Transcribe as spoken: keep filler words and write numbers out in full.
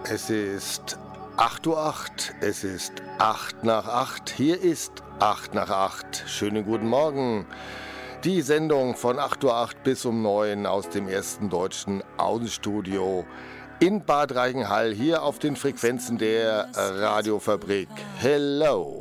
Es ist acht Uhr acht, es ist acht nach acht, hier ist acht nach acht. Schönen guten Morgen. Die Sendung von acht Uhr acht bis um neun aus dem ersten deutschen Außenstudio in Bad Reichenhall, hier auf den Frequenzen der Radiofabrik. Hello.